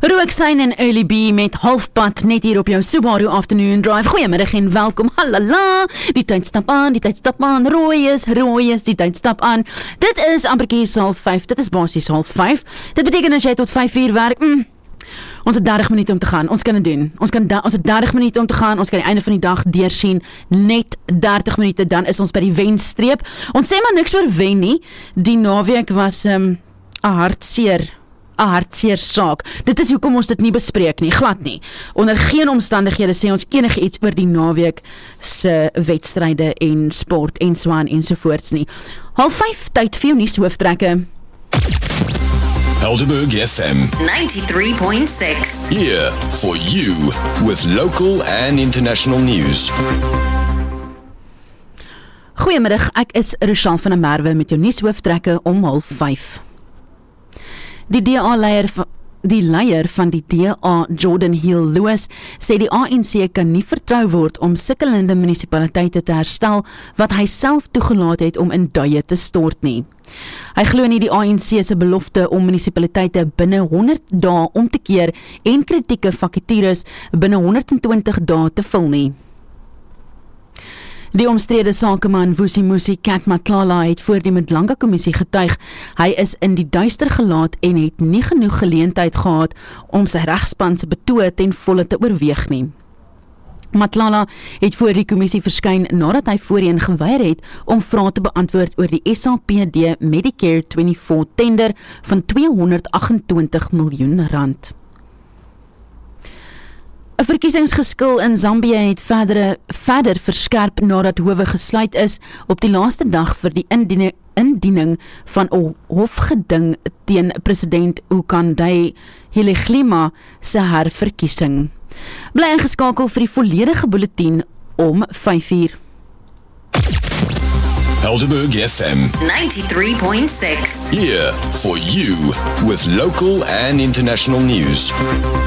Rooksign en Early B met halfpad net hier op jou Subaru Afternoon Drive. Goeiemiddag en welkom, halala. Die tyd stap aan, rooi is, die tyd stap aan. Dit is amperkies 4:30, dit is basies 4:30. Dit beteken as jy tot 5 uur werk, ons het 30 minute om te gaan, ons kan dit doen. Ons het 30 minute om te gaan, ons kan die einde van die dag deursien, net 30 minute, dan is ons by die wenstreep. Ons sê maar niks oor wen nie, die naweek was 'n hartseer saak. Dit is hoekom ons dit nie bespreek nie, glad nie. Onder geen omstandighede sê ons enige iets oor die naweek se wedstryde en sport en swaan ensovoorts nie. 4:30 tyd vir jou nuushooftrekke. Helderberg FM 93.6. here for you with local and international news. Goeiemiddag, ek is Rochelle van der Merwe met jou nuushooftrekke om 4:30. Die leier van die DA, Jordan Hill-Lewis, sê die ANC kan nie vertrou word om sukkelende munisipaliteite te herstel wat hy self toegelaat het om in duie te stort nie. Hy glo nie die ANC se belofte om munisipaliteite binne 100 dae om te keer en kritieke vakatures binne 120 dae te vul nie. Die omstrede sakeman Vusimusi Kat Matlala het voor die Mdlanga kommissie getuig. Hy is in die duister gelaat en het nie genoeg geleentheid gehad om sy regspan se betoë ten volle te oorweeg nie. Matlala het voor die kommissie verskyn nadat hy voorheen geweier het om vrae te beantwoord oor die SAPD Medicare 24 tender van R228 miljoen. 'n Verkiesingsgeskil in Zambië het verder verskerp nadat howe gesluit is op die laaste dag vir die indiening van 'n hofgeding teen president Hakainde Hichilema se herverkiesing. Bly ingeskakel vir die volledige bulletin om 5 uur. Helderberg FM 93.6. here for you with local and international news.